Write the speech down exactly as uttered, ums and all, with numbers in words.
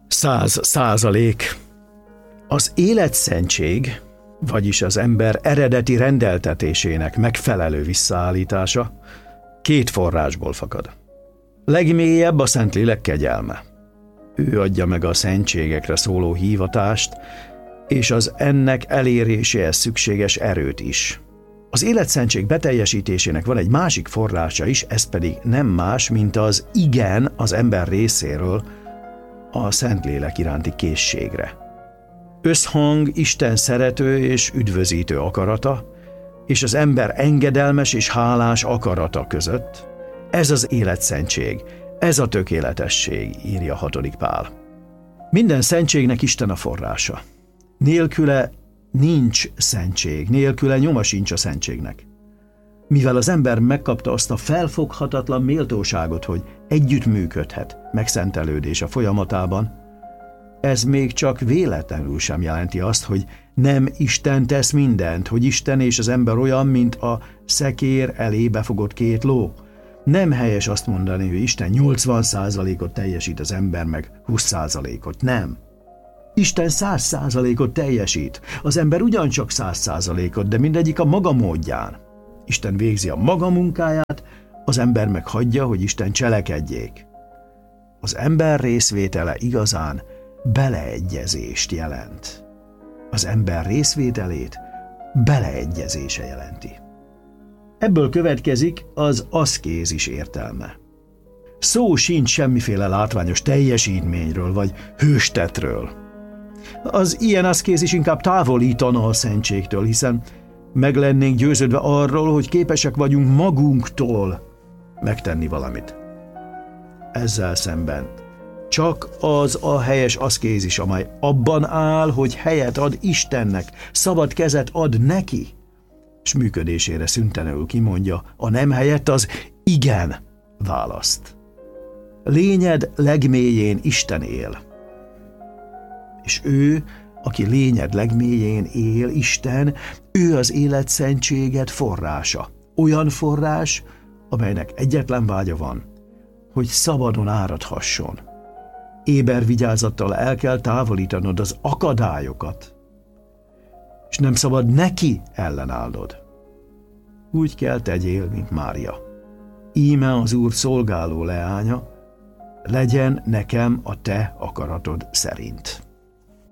Száz százalék. Az életszentség, vagyis az ember eredeti rendeltetésének megfelelő visszaállítása két forrásból fakad. Legmélyebb a Szentlélek kegyelme. Ő adja meg a szentségekre szóló hívatást, és az ennek eléréséhez szükséges erőt is. Az életszentség beteljesítésének van egy másik forrása is, ez pedig nem más, mint az igen az ember részéről a Szentlélek iránti készségre. Összhang Isten szerető és üdvözítő akarata, és az ember engedelmes és hálás akarata között. Ez az életszentség, ez a tökéletesség, írja hatodik Pál. Minden szentségnek Isten a forrása. Nélküle nincs szentség, nélküle nyoma sincs a szentségnek. Mivel az ember megkapta azt a felfoghatatlan méltóságot, hogy együttműködhet megszentelődése folyamatában, ez még csak véletlenül sem jelenti azt, hogy nem Isten tesz mindent, hogy Isten és az ember olyan, mint a szekér elé befogott két ló. Nem helyes azt mondani, hogy Isten nyolcvan százalékot teljesít, az ember meg húsz százalékot. Nem. Isten száz százalékot teljesít, az ember ugyancsak száz százalékot, de mindegyik a maga módján. Isten végzi a maga munkáját, az ember meg hagyja, hogy Isten cselekedjék. Az ember részvétele igazán beleegyezést jelent. Az ember részvételét beleegyezése jelenti. Ebből következik az aszkézis értelme. Szó sincs semmiféle látványos teljesítményről vagy hőstetről. Az ilyen aszkézis inkább távolítana a szentségtől, hiszen meg lennénk győződve arról, hogy képesek vagyunk magunktól megtenni valamit. Ezzel szemben csak az a helyes aszkézis, amely abban áll, hogy helyet ad Istennek, szabad kezet ad neki, és működésére szüntelenül kimondja a nem helyett az igen választ. Lényed legmélyén Isten él. És ő, aki lényed legmélyén él, Isten, ő az életszentséget forrása. Olyan forrás, amelynek egyetlen vágya van, hogy szabadon áradhasson. Éber vigyázattal el kell távolítanod az akadályokat, és nem szabad neki ellenállnod. Úgy kell tegyél, mint Mária. Íme az Úr szolgáló leánya, legyen nekem a te akaratod szerint.